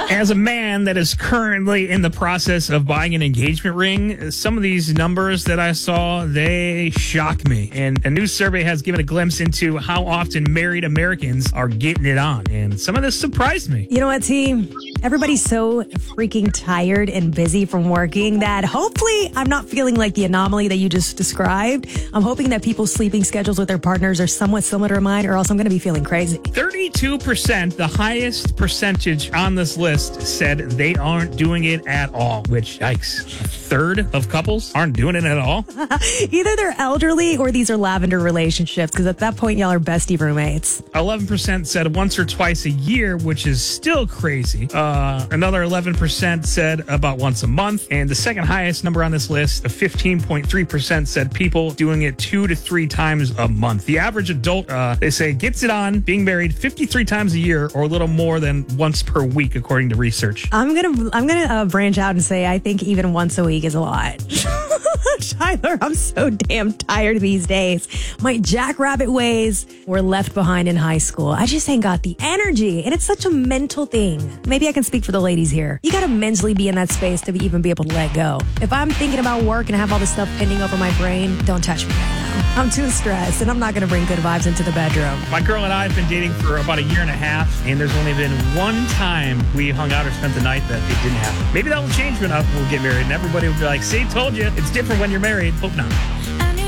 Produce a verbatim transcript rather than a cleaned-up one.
As a man that is currently in the process of buying an engagement ring, some of these numbers that I saw, they shock me. And a new survey has given a glimpse into how often married Americans are getting it on. And some of this surprised me. You know what, team? Everybody's so freaking tired and busy from working that hopefully I'm not feeling like the anomaly that you just described. I'm hoping that people's sleeping schedules with their partners are somewhat similar to mine, or else I'm going to be feeling crazy. thirty-two percent, the highest percentage on this list, said they aren't doing it at all, which, yikes, a third of couples aren't doing it at all? Either they're elderly or these are lavender relationships, because at that point, y'all are bestie roommates. eleven percent said once or twice a year, which is still crazy. Uh, another eleven percent said about once a month. And the second highest number on this list, of fifteen point three percent, said people doing it two to three times a month. The average adult, uh, they say, gets it on being married fifty-three times a year, or a little more than once per week, according to research. I'm gonna I'm gonna uh, branch out and say I think even once a week is a lot. Tyler, I'm so damn tired these days. My jackrabbit ways were left behind in high school. I just ain't got the energy, and it's such a mental thing. Maybe I can speak for the ladies here. You gotta mentally be in that space to be, even be able to let go. If I'm thinking about work and I have all this stuff pending over my brain, don't touch me right now. I'm too stressed, and I'm not gonna bring good vibes into the bedroom. My girl and I have been dating for about a year and a half, and there's only been one time we hung out or spent the night that it didn't happen. Maybe that will change when we'll get married, and everybody will be like, see, told you, it's different when you're married. Hope not.